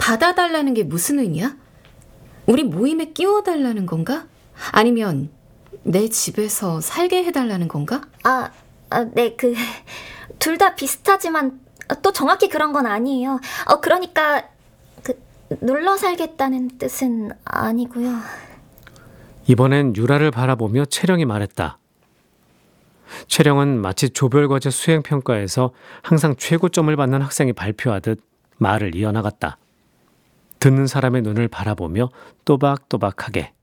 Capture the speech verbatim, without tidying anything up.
받아달라는 게 무슨 의미야? 우리 모임에 끼워달라는 건가? 아니면 내 집에서 살게 해달라는 건가? 아, 아 네, 그 둘 다 비슷하지만 또 정확히 그런 건 아니에요. 어, 그러니까 그 눌러 살겠다는 뜻은 아니고요. 이번엔 유라를 바라보며 채령이 말했다. 채령은 마치 조별과제 수행평가에서 항상 최고점을 받는 학생이 발표하듯 말을 이어나갔다. 듣는 사람의 눈을 바라보며 또박또박하게